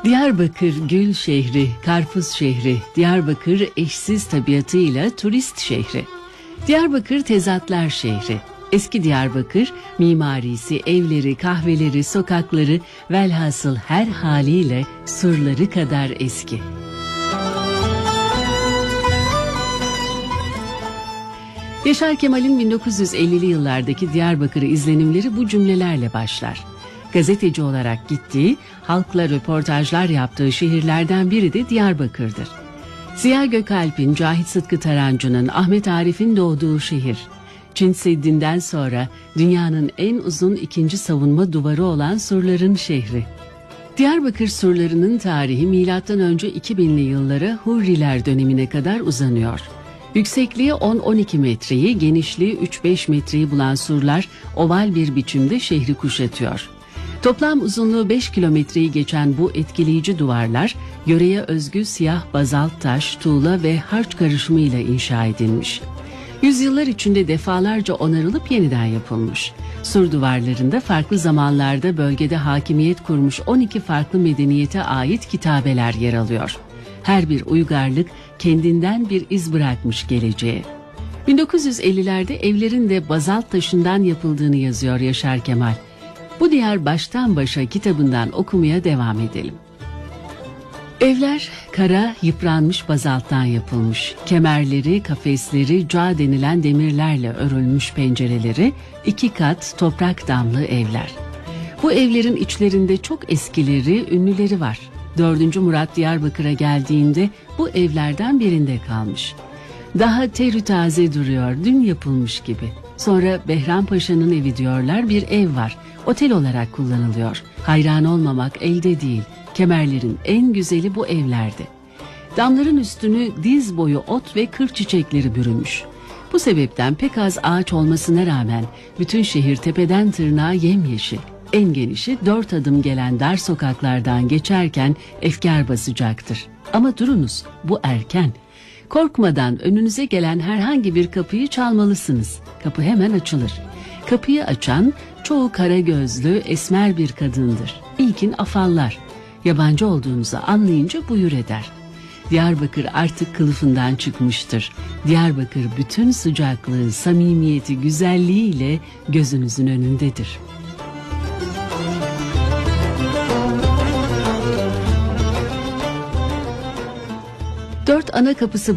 Diyarbakır gül şehri, karpuz şehri, Diyarbakır eşsiz tabiatıyla turist şehri. Diyarbakır tezatlar şehri. Eski Diyarbakır, mimarisi, evleri, kahveleri, sokakları, velhasıl her haliyle surları kadar eski. Yaşar Kemal'in 1950'li yıllardaki Diyarbakır'ı izlenimleri bu cümlelerle başlar. Gazeteci olarak gittiği, halkla röportajlar yaptığı şehirlerden biri de Diyarbakır'dır. Ziya Gökalp'in, Cahit Sıtkı Tarancı'nın, Ahmet Arif'in doğduğu şehir. Çin Seddi'nden sonra dünyanın en uzun ikinci savunma duvarı olan surların şehri. Diyarbakır surlarının tarihi M.Ö. 2000'li yıllara Hurriler dönemine kadar uzanıyor. Yüksekliği 10-12 metreyi, genişliği 3-5 metreyi bulan surlar oval bir biçimde şehri kuşatıyor. Toplam uzunluğu 5 kilometreyi geçen bu etkileyici duvarlar, yöreye özgü siyah bazalt taş, tuğla ve harç karışımıyla inşa edilmiş. Yüzyıllar içinde defalarca onarılıp yeniden yapılmış. Sur duvarlarında farklı zamanlarda bölgede hakimiyet kurmuş 12 farklı medeniyete ait kitabeler yer alıyor. Her bir uygarlık kendinden bir iz bırakmış geleceğe. 1950'lerde evlerin de bazalt taşından yapıldığını yazıyor Yaşar Kemal. Bu diyar baştan başa kitabından okumaya devam edelim. Evler kara, yıpranmış bazalttan yapılmış. Kemerleri, kafesleri, ca denilen demirlerle örülmüş pencereleri, 2 kat toprak damlı evler. Bu evlerin içlerinde çok eskileri, ünlüleri var. 4. Murat Diyarbakır'a geldiğinde bu evlerden birinde kalmış. Daha terü taze duruyor, dün yapılmış gibi. Sonra Behram Paşa'nın evi diyorlar, bir ev var. Otel olarak kullanılıyor. Hayran olmamak elde değil. Kemerlerin en güzeli bu evlerde. Damların üstünü diz boyu ot ve kır çiçekleri bürümüş. Bu sebepten pek az ağaç olmasına rağmen bütün şehir tepeden tırnağa yemyeşil. En genişi 4 adım gelen dar sokaklardan geçerken efkar basacaktır. Ama durunuz, bu erken. Korkmadan önünüze gelen herhangi bir kapıyı çalmalısınız. Kapı hemen açılır. Kapıyı açan çoğu kara gözlü, esmer bir kadındır. İlkin afallar. Yabancı olduğunuzu anlayınca buyur eder. Diyarbakır artık kılıfından çıkmıştır. Diyarbakır bütün sıcaklığı, samimiyeti, güzelliğiyle gözünüzün önündedir. 4 ana kapısı